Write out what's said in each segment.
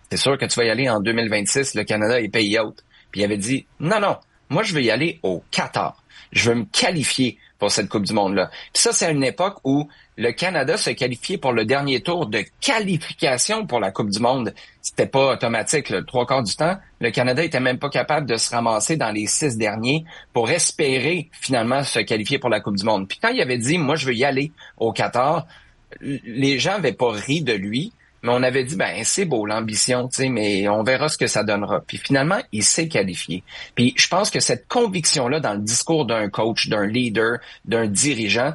c'est sûr que tu vas y aller en 2026, le Canada est pays hôte. Puis il avait dit, non, moi je veux y aller au Qatar. Je veux me qualifier pour cette Coupe du Monde-là. Puis ça, c'est à une époque où le Canada se qualifiait pour le dernier tour de qualification pour la Coupe du Monde. C'était pas automatique, le 3/4 du temps. Le Canada était même pas capable de se ramasser dans les 6 derniers pour espérer finalement se qualifier pour la Coupe du Monde. Puis quand il avait dit, moi je veux y aller au Qatar, les gens avaient pas ri de lui, mais on avait dit, c'est beau l'ambition, tu sais, mais on verra ce que ça donnera. Puis finalement, il s'est qualifié. Puis je pense que cette conviction-là dans le discours d'un coach, d'un leader, d'un dirigeant,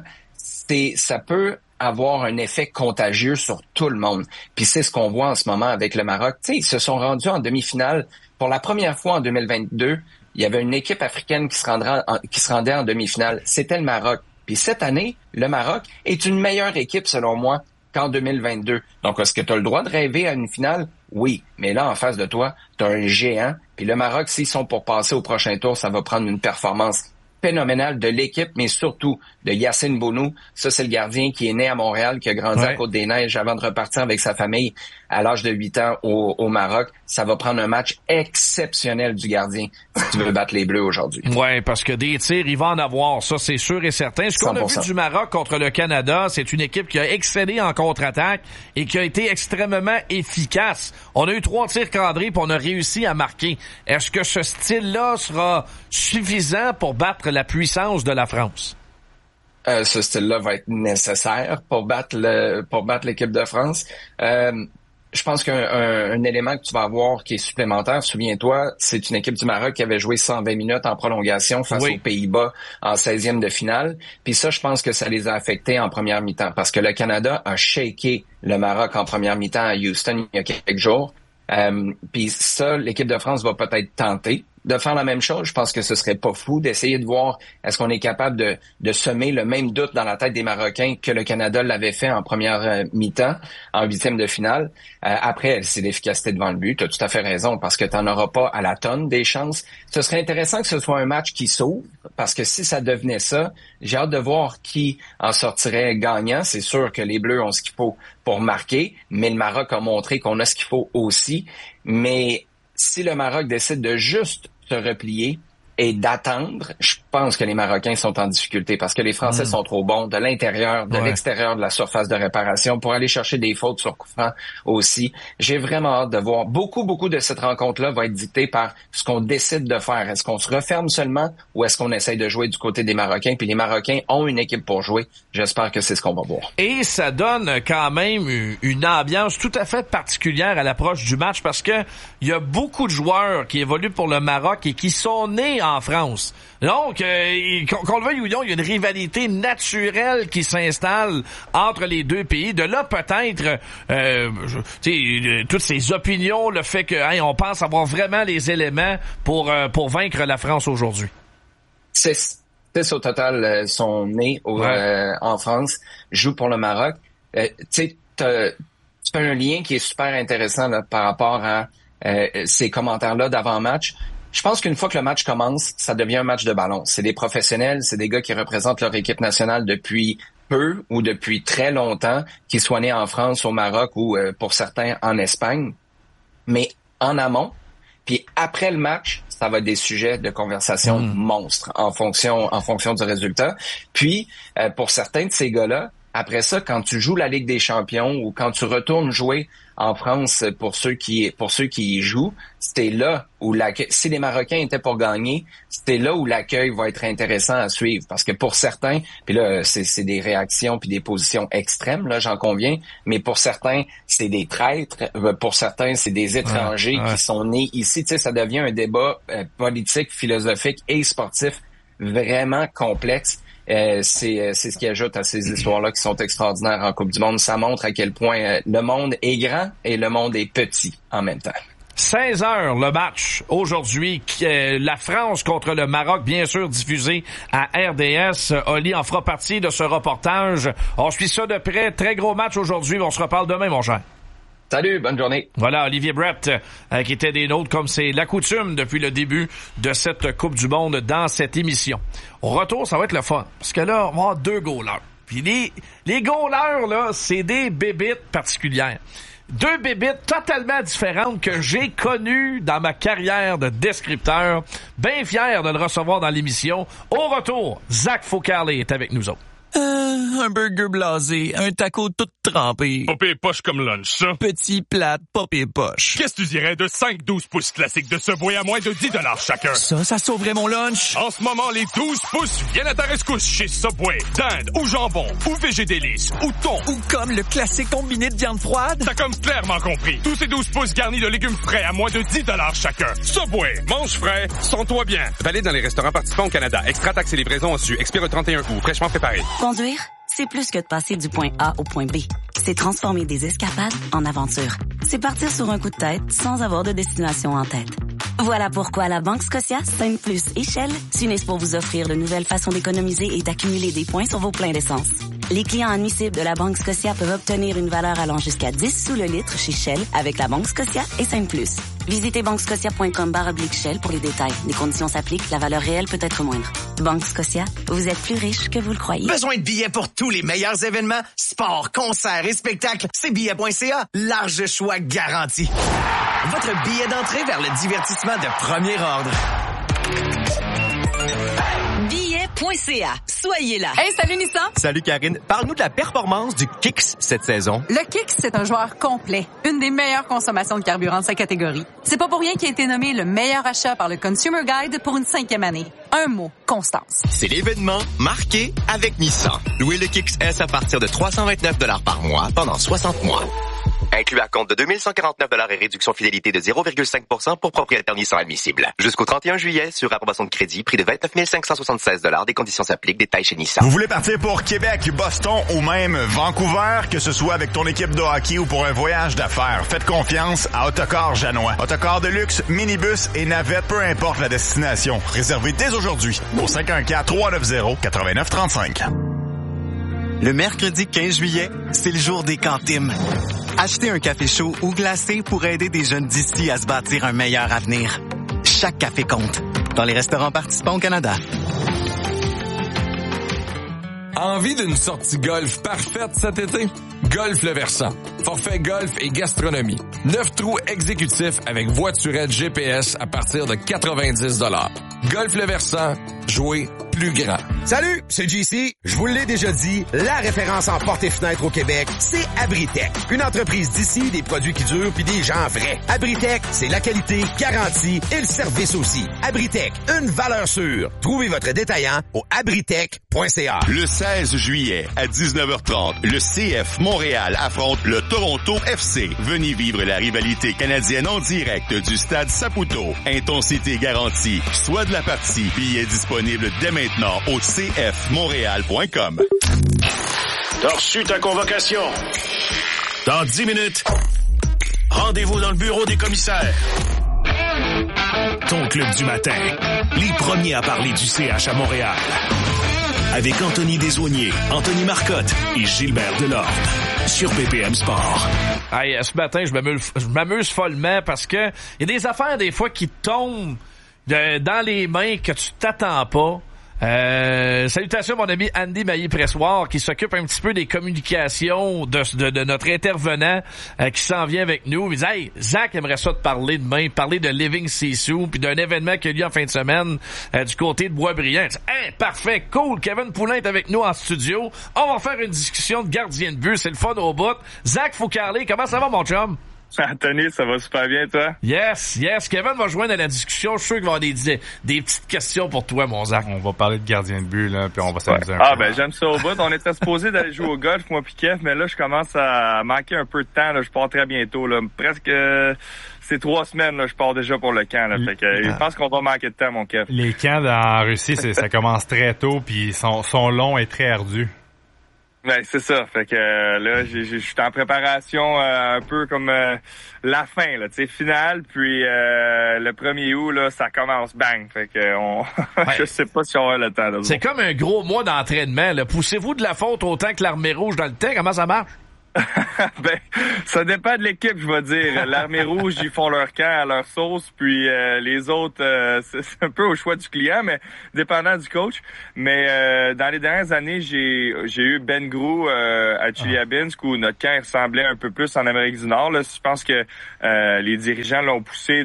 ça peut avoir un effet contagieux sur tout le monde. Puis c'est ce qu'on voit en ce moment avec le Maroc. Tu sais, ils se sont rendus en demi-finale. Pour la première fois en 2022, il y avait une équipe africaine qui se rendait en demi-finale. C'était le Maroc. Puis cette année, le Maroc est une meilleure équipe, selon moi, qu'en 2022. Donc, est-ce que tu as le droit de rêver à une finale? Oui. Mais là, en face de toi, tu as un géant. Puis le Maroc, s'ils sont pour passer au prochain tour, ça va prendre une performance phénoménale de l'équipe, mais surtout de Yacine Bounou. Ça, c'est le gardien qui est né à Montréal, qui a grandi à Côte-des-Neiges avant de repartir avec sa famille à l'âge de 8 ans au Maroc. Ça va prendre un match exceptionnel du gardien si tu veux battre les Bleus aujourd'hui. Ouais, parce que des tirs, il va en avoir. Ça, c'est sûr et certain. Ce qu'on 100%. a vu du Maroc contre le Canada, c'est une équipe qui a excellé en contre-attaque et qui a été extrêmement efficace. On a eu 3 tirs cadrés puis on a réussi à marquer. Est-ce que ce style-là sera suffisant pour battre la puissance de la France? Ce style-là va être nécessaire pour battre l'équipe de France. Je pense qu'un élément que tu vas avoir qui est supplémentaire, souviens-toi, c'est une équipe du Maroc qui avait joué 120 minutes en prolongation face aux Pays-Bas en 16e de finale. Puis ça, je pense que ça les a affectés en première mi-temps parce que le Canada a shaké le Maroc en première mi-temps à Houston il y a quelques jours. Puis ça, l'équipe de France va peut-être tenter de faire la même chose. Je pense que ce serait pas fou d'essayer de voir est-ce qu'on est capable de semer le même doute dans la tête des Marocains que le Canada l'avait fait en première mi-temps, en 8e de finale. Après, c'est l'efficacité devant le but. Tu as tout à fait raison parce que tu n'en auras pas à la tonne des chances. Ce serait intéressant que ce soit un match qui s'ouvre parce que si ça devenait ça, j'ai hâte de voir qui en sortirait gagnant. C'est sûr que les Bleus ont ce qu'il faut pour marquer, mais le Maroc a montré qu'on a ce qu'il faut aussi. Mais si le Maroc décide de juste se replier et d'attendre, je pense que les Marocains sont en difficulté parce que les Français sont trop bons de l'intérieur, de l'extérieur de la surface de réparation pour aller chercher des fautes sur coup franc aussi. J'ai vraiment hâte de voir. Beaucoup de cette rencontre-là va être dictée par ce qu'on décide de faire. Est-ce qu'on se referme seulement ou est-ce qu'on essaye de jouer du côté des Marocains? Puis les Marocains ont une équipe pour jouer. J'espère que c'est ce qu'on va voir. Et ça donne quand même une ambiance tout à fait particulière à l'approche du match parce que il y a beaucoup de joueurs qui évoluent pour le Maroc et qui sont nés en France. Donc, qu'on le veuille ou non, il y a une rivalité naturelle qui s'installe entre les deux pays. De là, peut-être, toutes ces opinions, le fait que on pense avoir vraiment les éléments pour vaincre la France aujourd'hui. 6 au total sont nés en France, jouent pour le Maroc. Tu as un lien qui est super intéressant là, par rapport à ces commentaires-là d'avant-match. Je pense qu'une fois que le match commence, ça devient un match de ballon. C'est des professionnels, c'est des gars qui représentent leur équipe nationale depuis peu ou depuis très longtemps, qu'ils soient nés en France, au Maroc ou pour certains en Espagne. Mais en amont, puis après le match, ça va être des sujets de conversation monstres en fonction du résultat. Puis, pour certains de ces gars-là, après ça, quand tu joues la Ligue des Champions ou quand tu retournes jouer en France pour ceux qui y jouent, c'était là où si les Marocains étaient pour gagner, c'était là où l'accueil va être intéressant à suivre. Parce que pour certains, puis là, c'est des réactions puis des positions extrêmes, là, j'en conviens, mais pour certains, c'est des traîtres. Pour certains, c'est des étrangers qui sont nés ici. Tu sais, ça devient un débat politique, philosophique et sportif vraiment complexe. C'est ce qui ajoute à ces histoires-là qui sont extraordinaires en Coupe du Monde. Ça montre à quel point le monde est grand et le monde est petit en même temps. 16h le match aujourd'hui, la France contre le Maroc, bien sûr diffusé à RDS. Oli en fera partie de ce reportage. On suit ça de près. Très gros match aujourd'hui. On se reparle demain, mon cher. Salut, bonne journée. Voilà, Olivier Brett, qui était des nôtres comme c'est la coutume depuis le début de cette Coupe du Monde dans cette émission. Au retour, ça va être le fun. Parce que là, on va avoir 2 goalers. Puis les goalers, là, c'est des bébites particulières. Deux bébites totalement différentes que j'ai connues dans ma carrière de descripteur. Bien fier de le recevoir dans l'émission. Au retour, Zach Focale est avec nous autres. Un burger blasé, un taco tout trempé. Popé poche comme lunch, ça. Petit plat, popé poche. Qu'est-ce que tu dirais de 5-12 pouces classiques de Subway à moins de 10 $ chacun? Ça sauverait mon lunch. En ce moment, les 12 pouces viennent à ta rescousse chez Subway. Dinde ou jambon ou végédélice ou thon. Ou comme le classique combiné de viande froide. T'as comme clairement compris. Tous ces 12 pouces garnis de légumes frais à moins de 10 $ chacun. Subway, mange frais, sens-toi bien. Valide dans les restaurants participants au Canada. Extra taxe et livraison en su. Expire le 31 août. Fraîchement préparé. Conduire, c'est plus que de passer du point A au point B. C'est transformer des escapades en aventures. C'est partir sur un coup de tête sans avoir de destination en tête. Voilà pourquoi la Banque Scotia, Sainte Plus et Shell s'unissent pour vous offrir de nouvelles façons d'économiser et d'accumuler des points sur vos pleins d'essence. Les clients admissibles de la Banque Scotia peuvent obtenir une valeur allant jusqu'à 10 sous le litre chez Shell avec la Banque Scotia et Sainte Plus. Visitez banquescotia.com/Shell pour les détails. Les conditions s'appliquent, la valeur réelle peut être moindre. Banque Scotia, vous êtes plus riche que vous le croyez. Besoin de billets pour tous les meilleurs événements? Sport, concerts et spectacles, c'est billets.ca. Large choix garanti. Votre billet d'entrée vers le divertissement de premier ordre. Billet.ca. Soyez là. Hey, salut Nissan. Salut Karine. Parle-nous de la performance du Kicks cette saison. Le Kicks, c'est un joueur complet. Une des meilleures consommations de carburant de sa catégorie. C'est pas pour rien qu'il a été nommé le meilleur achat par le Consumer Guide pour une 5e année. Un mot, constance. C'est l'événement marqué avec Nissan. Louez le Kicks S à partir de 329 $ par mois pendant 60 mois. Inclus à compte de 2149 $ et réduction fidélité de 0,5% pour propriétaire Nissan admissible. Jusqu'au 31 juillet, sur approbation de crédit, prix de 29 576 $. Des conditions s'appliquent. Détails chez Nissan. Vous voulez partir pour Québec, Boston ou même Vancouver, que ce soit avec ton équipe de hockey ou pour un voyage d'affaires, faites confiance à Autocar Janois. Autocar de luxe, minibus et navette, peu importe la destination. Réservez dès aujourd'hui au 514-390-8935. Le mercredi 15 juillet, c'est le jour des cantines. Achetez un café chaud ou glacé pour aider des jeunes d'ici à se bâtir un meilleur avenir. Chaque café compte. Dans les restaurants participants au Canada. Envie d'une sortie golf parfaite cet été? Golf Le Versant. Forfait golf et gastronomie. 9 trous exécutifs avec voiturette GPS à partir de 90 $. Golf Le Versant. Jouer plus grand. Salut, c'est JC. Je vous l'ai déjà dit, la référence en portes et fenêtres au Québec, c'est Abritech. Une entreprise d'ici, des produits qui durent puis des gens vrais. Abritech, c'est la qualité garantie et le service aussi. Abritech, une valeur sûre. Trouvez votre détaillant au abritech.ca. Le 16 juillet à 19h30, le CF Montréal affronte le Toronto FC. Venez vivre la rivalité canadienne en direct du stade Saputo. Intensité garantie. Soit de la partie. Billets disponibles dès maintenant au cfmontréal.com. T'as reçu ta convocation. Dans 10 minutes, rendez-vous dans le bureau des commissaires. Ton club du matin. Les premiers à parler du CH à Montréal. Avec Anthony Desaulniers, Anthony Marcotte et Gilbert Delorme. Sur BPM Sport. Hey, ce matin, je m'amuse follement parce que il y a des affaires des fois qui tombent dans les mains que tu t'attends pas. Salutations à mon ami Andy Maillé-Pressoir qui s'occupe un petit peu des communications de notre intervenant qui s'en vient avec nous. Il dit, hey, Zach aimerait ça te parler demain, parler de Living Sisu puis d'un événement qui a lieu en fin de semaine du côté de Boisbriand. Hey, parfait, cool, Kevin Poulin est avec nous en studio. On va faire une discussion de gardien de but, c'est le fun au bout. Zach Focale, comment ça va mon chum? Anthony, ça va super bien, toi? Yes. Kevin va joindre à la discussion. Je suis sûr qu'il va y avoir des petites questions pour toi, mon Zach. On va parler de gardien de but, là, puis on va s'amuser un peu. Ah, ben, j'aime ça au bout. On était supposé d'aller jouer au golf, moi pis Kev, mais là, je commence à manquer un peu de temps, là. Je pars très bientôt, là. Presque, c'est 3 semaines, là. Je pars déjà pour le camp, là. Fait que, je pense qu'on va manquer de temps, mon Kev. Les camps en Russie, ça commence très tôt, puis sont longs et très ardus. Ben, c'est ça. Fait que là, je suis en préparation un peu comme la fin, là, tu sais, finale. Puis le 1er août, là, ça commence bang. Fait que je sais pas si on va le temps. Là, c'est comme un gros mois d'entraînement. Là. Poussez-vous de la faute autant que l'armée rouge dans le temps. Comment ça marche? Ben, ça dépend de l'équipe, je vais dire. L'Armée rouge, ils font leur camp à leur sauce, puis les autres, c'est un peu au choix du client, mais dépendant du coach. Mais dans les dernières années, j'ai eu Ben Grou à Chelyabinsk, où notre camp ressemblait un peu plus en Amérique du Nord. Là. Je pense que les dirigeants l'ont poussé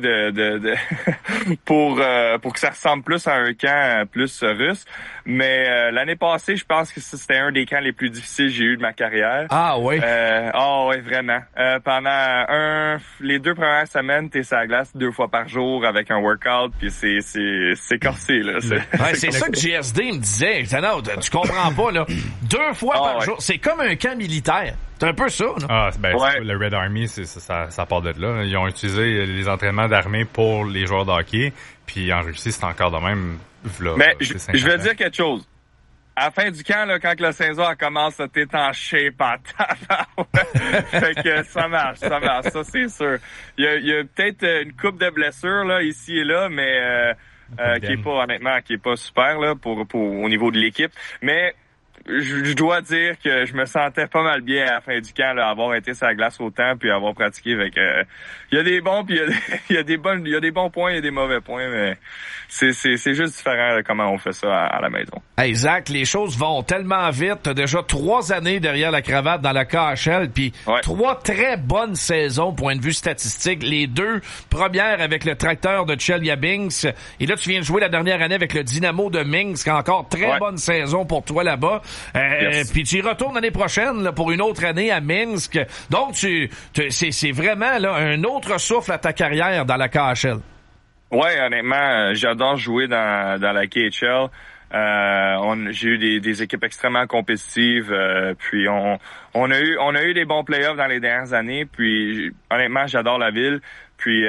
pour que ça ressemble plus à un camp plus russe. Mais l'année passée, je pense que c'était un des camps les plus difficiles que j'ai eu de ma carrière. Ah oui? Oui, vraiment. Pendant les 2 premières semaines, t'es sur la glace 2 fois par jour avec un workout, puis c'est corsé, là. C'est ça que GSD me disait. Non, tu comprends pas, là. 2 fois par jour. C'est comme un camp militaire. C'est un peu ça, là. Le Red Army, ça part de là. Ils ont utilisé les entraînements d'armée pour les joueurs de hockey, puis en Russie, c'est encore de même. Là, mais je vais dire quelque chose. À la fin du camp, là, quand la saison commence, t'es en shape en tabac. Fait que ça marche, ça c'est sûr. Il y a peut-être une coupe de blessures là ici et là, mais qui est pas super là pour au niveau de l'équipe. Mais je dois dire que je me sentais pas mal bien à la fin du camp, là, avoir été sur la glace autant puis avoir pratiqué avec. Il y a des bons puis il y a des bons points, il y a des mauvais points, mais c'est juste différent de comment on fait ça à la maison. Hey Zach, les choses vont tellement vite. T'as déjà 3 années derrière la cravate dans la KHL, puis 3 très bonnes saisons point de vue statistique. Les 2 premières avec le Tracteur de Chelyabinsk, et là tu viens de jouer la dernière année avec le Dynamo de Minsk, encore très bonne saison pour toi là-bas. Puis tu y retournes l'année prochaine là, pour une autre année à Minsk. Donc c'est vraiment là un autre souffle à ta carrière dans la KHL. Ouais, honnêtement, j'adore jouer dans la KHL. J'ai eu des équipes extrêmement compétitives, puis on a eu des bons playoffs dans les dernières années, puis honnêtement, j'adore la ville. Puis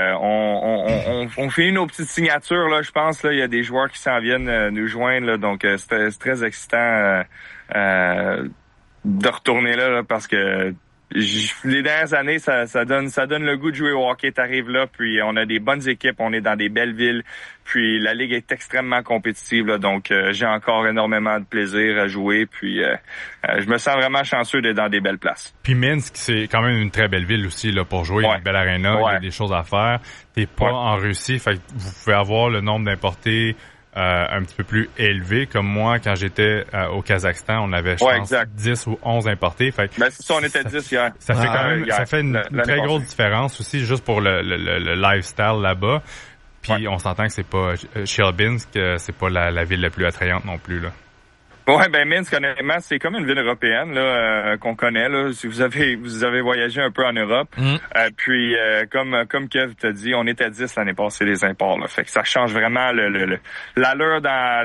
on fait nos petites signatures là, je pense là, il y a des joueurs qui s'en viennent nous joindre là, donc c'est très excitant de retourner là parce que les dernières années, ça donne le goût de jouer au hockey. T'arrives là, puis on a des bonnes équipes, on est dans des belles villes, puis la ligue est extrêmement compétitive, là, donc j'ai encore énormément de plaisir à jouer, puis je me sens vraiment chanceux d'être dans des belles places. Puis Minsk, c'est quand même une très belle ville aussi là pour jouer, une belle aréna, il y a des choses à faire. T'es pas en Russie, fait que vous pouvez avoir le nombre d'importés un petit peu plus élevé, comme moi, quand j'étais au Kazakhstan, on avait, je pense, 10 ou 11 importés. Fait que c'est ça, on était 10 hier. Ça fait quand même, ça fait une très grosse différence aussi, juste pour le lifestyle là-bas. Puis on s'entend que c'est pas, Chelyabinsk, c'est pas la ville la plus attrayante non plus, là. Ouais, Minsk, honnêtement, c'est comme une ville européenne là qu'on connaît là. Si vous avez voyagé un peu en Europe, puis comme Kev t'a dit, on était 10 l'année passée les imports là. Fait que ça change vraiment l'allure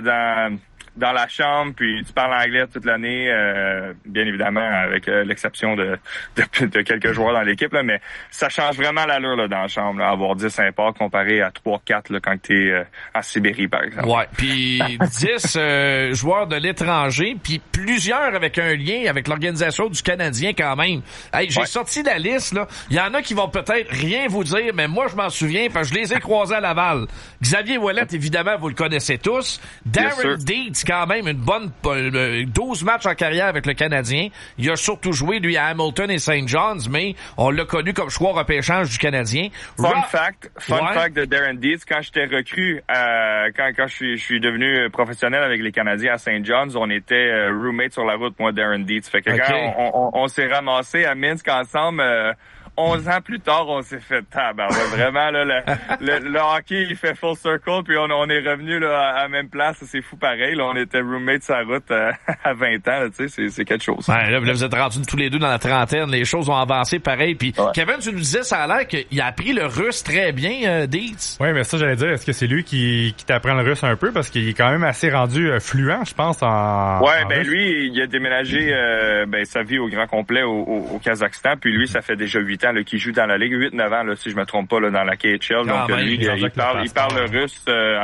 dans la chambre, puis tu parles anglais toute l'année, bien évidemment avec l'exception de quelques joueurs dans l'équipe là, mais ça change vraiment l'allure là dans la chambre, là, avoir 10 imports comparé à 3-4 là quand t'es en Sibérie par exemple. Ouais, puis 10 joueurs de l'étranger, puis plusieurs avec un lien avec l'organisation du Canadien quand même. Hey, j'ai sorti la liste là, il y en a qui vont peut-être rien vous dire, mais moi je m'en souviens parce que je les ai croisés à Laval. Xavier Ouellette, évidemment, vous le connaissez tous. Darren Dietz, quand même une bonne 12 matchs en carrière avec le Canadien. Il a surtout joué, lui, à Hamilton et St. John's, mais on l'a connu comme choix repêchage du Canadien. Fun fact de Darren Dietz, quand j'étais recru, quand je suis devenu professionnel avec les Canadiens à St. John's, on était roommates sur la route, moi, Darren Dietz. Fait que quand on s'est ramassé à Minsk ensemble, 11 ans plus tard, on s'est fait vraiment, là, le hockey, il fait full circle, puis on est revenu là, à la même place. C'est fou pareil. Là, on était roommates sur la route à 20 ans. Tu sais, c'est quelque chose. Ouais, là, vous êtes rendus tous les deux dans la trentaine. Les choses ont avancé pareil. Puis Kevin, tu nous disais, ça a l'air qu'il a appris le russe très bien, Dietz. Oui, mais ça, j'allais dire, est-ce que c'est lui qui t'apprend le russe un peu? Parce qu'il est quand même assez rendu fluent, je pense, en russe. Lui, il a déménagé sa vie au grand complet au Kazakhstan. Puis lui, ça fait déjà 8 ans qui joue dans la Ligue, 8-9 ans, là, si je me trompe pas, là, dans la KHL. Donc, lui, il parle le russe à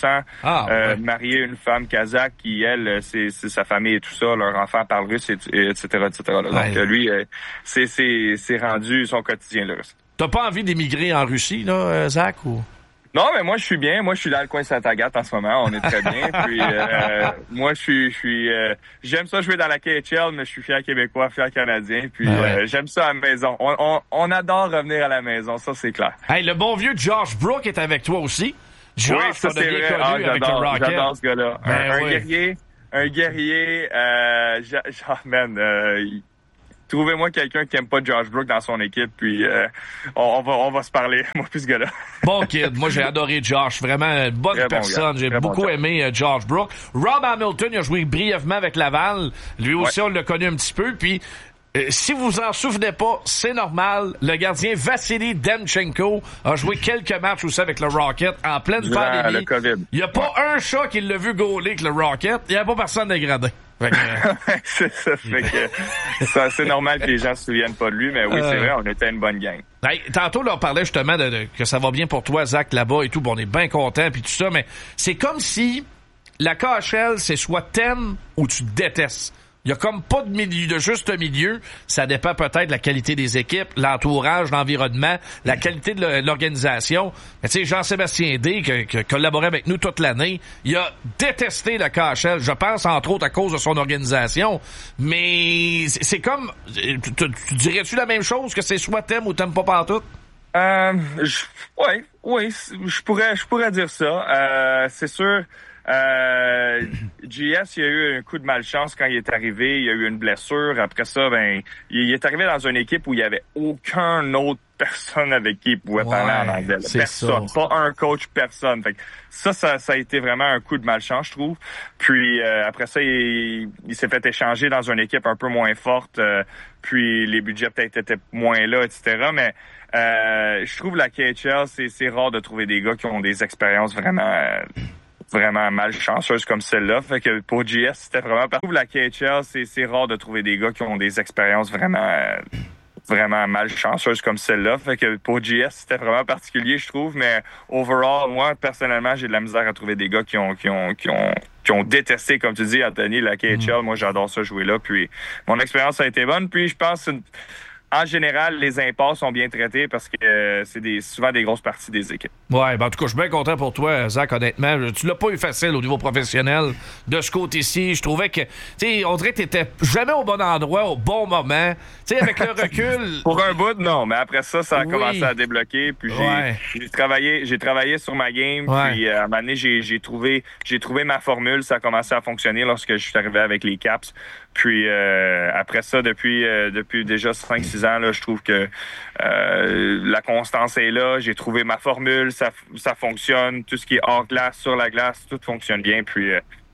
100%. Marié une femme kazakh qui, elle, c'est sa famille et tout ça, leur enfant parle russe, etc. Là. Donc, lui, c'est rendu son quotidien, le russe. T'as pas envie d'émigrer en Russie, là, Zach, ou? Non, mais moi, je suis bien. Moi, je suis dans le coin de Saint-Agathe en ce moment. On est très bien. Puis, moi, j'aime ça jouer dans la KHL, mais je suis fier québécois, fier canadien. Puis, j'aime ça à la maison. On adore revenir à la maison. Ça, c'est clair. Hey, le bon vieux Josh Brook est avec toi aussi. Josh, oui, ça, c'est vrai. J'adore ce gars-là. Un guerrier. Trouvez-moi quelqu'un qui aime pas Josh Brook dans son équipe, puis on va se parler, moi puis ce gars-là. Bon kid, moi j'ai adoré Josh, vraiment une bonne très personne, bon j'ai beaucoup aimé Josh Brook. Rob Hamilton, il a joué brièvement avec Laval, lui aussi on l'a connu un petit peu, puis si vous vous en souvenez pas, c'est normal, le gardien Vassili Demchenko a joué quelques matchs aussi avec le Rocket en pleine pandémie. Il y a pas un chat qui l'a vu gauler avec le Rocket, il y a pas personne dégradé. C'est ça. Fait que c'est normal que les gens se souviennent pas de lui, mais oui, c'est vrai, on était une bonne gang. Hey, tantôt, là, on parlait justement que ça va bien pour toi, Zach, là-bas et tout. Bon, on est bien content puis tout ça, mais c'est comme si la KHL, c'est soit t'aimes ou tu détestes. Il y a comme pas de milieu, de juste milieu. Ça dépend peut-être de la qualité des équipes, l'entourage, l'environnement, la qualité de l'organisation. Mais tu sais, Jean-Sébastien D, qui a collaboré avec nous toute l'année, il a détesté la KHL. Je pense, entre autres, à cause de son organisation. Mais c'est comme... Tu dirais-tu la même chose, que c'est soit t'aimes ou t'aimes pas partout? Oui, je pourrais dire ça. C'est sûr... JS, il a eu un coup de malchance quand il est arrivé. Il a eu une blessure. Après ça, il est arrivé dans une équipe où il y avait aucun autre personne avec qui il pouvait parler en anglais. Personne. Pas un coach, personne. Fait que ça a été vraiment un coup de malchance, je trouve. Puis après ça, il s'est fait échanger dans une équipe un peu moins forte. Puis les budgets peut-être étaient moins là, etc. Mais je trouve la KHL, c'est rare de trouver des gars qui ont des expériences vraiment malchanceuses comme celle-là. Fait que pour JS, c'était vraiment partout. La KHL, c'est rare de trouver des gars qui ont des expériences vraiment malchanceuses comme celle-là. Fait que pour JS, c'était vraiment particulier, je trouve. Mais overall, moi, personnellement, j'ai de la misère à trouver des gars qui ont détesté, comme tu dis, Anthony, la KHL. Moi, j'adore ça jouer là. Puis mon expérience a été bonne. Puis je pense en général, les impasses sont bien traitées parce que c'est souvent des grosses parties des équipes. Ouais, en tout cas, je suis bien content pour toi, Zach, honnêtement. Tu l'as pas eu facile au niveau professionnel de ce côté-ci. Je trouvais que, tu sais, on dirait que t'étais jamais au bon endroit, au bon moment. Tu sais, avec le recul... Pour un bout, non, mais après ça a commencé à débloquer. Puis j'ai travaillé sur ma game. Puis à un moment donné, j'ai trouvé ma formule. Ça a commencé à fonctionner lorsque je suis arrivé avec les Caps. Puis après ça, depuis déjà 5-6 ans, là, je trouve que la constance est là. J'ai trouvé ma formule, ça fonctionne. Tout ce qui est hors glace, sur la glace, tout fonctionne bien. Puis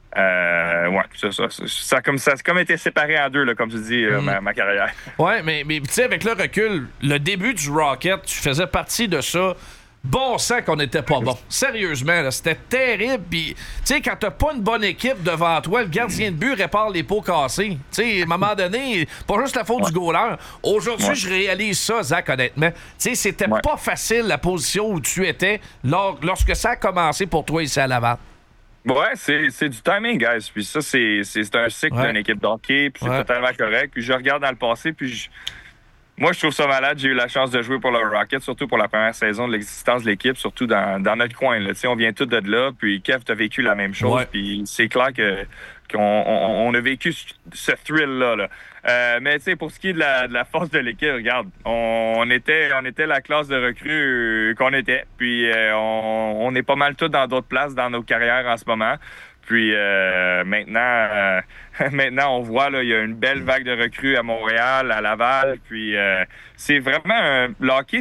ça a comme été séparé en deux, là, comme tu dis, ma carrière. Ouais, mais tu sais, avec le recul, le début du Rocket, tu faisais partie de ça. Bon sang qu'on n'était pas bon. Sérieusement, là, c'était terrible. Puis, tu sais, quand t'as pas une bonne équipe devant toi, le gardien de but répare les pots cassés. Tu sais, à un moment donné, pas juste la faute du goaler. Aujourd'hui, je réalise ça, Zach, honnêtement. Tu sais, c'était pas facile la position où tu étais lorsque ça a commencé pour toi ici à Laval. Ouais, c'est du timing, guys. Puis ça, c'est un cycle d'une équipe d'hockey. Puis c'est totalement correct. Puis je regarde dans le passé, puis moi, je trouve ça malade. J'ai eu la chance de jouer pour le Rocket, surtout pour la première saison de l'existence de l'équipe, surtout dans notre coin. Là. On vient tous de là, puis Kev, t'as vécu la même chose. Puis c'est clair qu'on a vécu ce thrill-là. Là. Mais pour ce qui est de la force de l'équipe, regarde, on était la classe de recrues qu'on était. Puis on est pas mal tous dans d'autres places dans nos carrières en ce moment. Puis maintenant, on voit, là, il y a une belle vague de recrues à Montréal, à Laval. Puis c'est vraiment le hockey,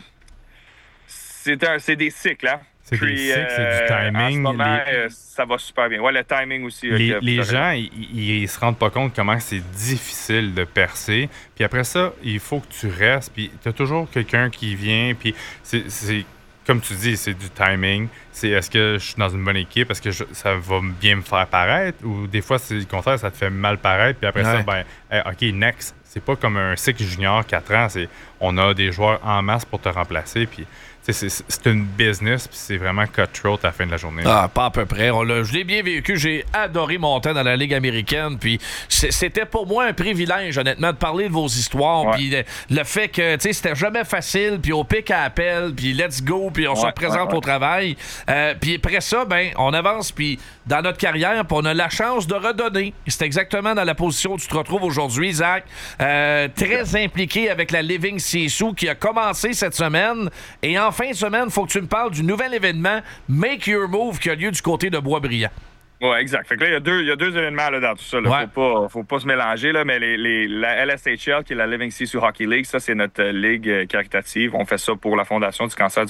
c'est des cycles, hein. C'est des cycles, c'est du timing. En ce moment, ça va super bien. Ouais, le timing aussi. Les gens, ils se rendent pas compte comment c'est difficile de percer. Puis après ça, il faut que tu restes. Puis tu as toujours quelqu'un qui vient. Puis c'est comme tu dis, c'est du timing. C'est est-ce que je suis dans une bonne équipe? Est-ce que ça va bien me faire paraître? Ou des fois, c'est le contraire, ça te fait mal paraître. Puis après ça, OK, next. c'est pas comme un cycle junior 4 ans. On a des joueurs en masse pour te remplacer. Puis c'est une business, puis c'est vraiment cutthroat à la fin de la journée. Ah, pas à peu près. Je l'ai bien vécu. J'ai adoré mon temps dans la Ligue américaine. Puis c'était pour moi un privilège, honnêtement, de parler de vos histoires. Puis le fait que c'était jamais facile. Puis au pic à appel, puis let's go, puis on se représente au travail. Puis après ça, on avance. Puis dans notre carrière, puis on a la chance de redonner. C'est exactement dans la position où tu te retrouves aujourd'hui, Zach. Très impliqué avec la Living CSU qui a commencé cette semaine. Et en fin de semaine, il faut que tu me parles du nouvel événement Make Your Move qui a lieu du côté de Boisbriand. Oui, exact. Fait que là, il y a deux événements là, dans tout ça. Là. Faut pas se mélanger, là, mais la LSHL, qui est la Living CSU Hockey League, ça, c'est notre ligue caritative. On fait ça pour la Fondation du cancer du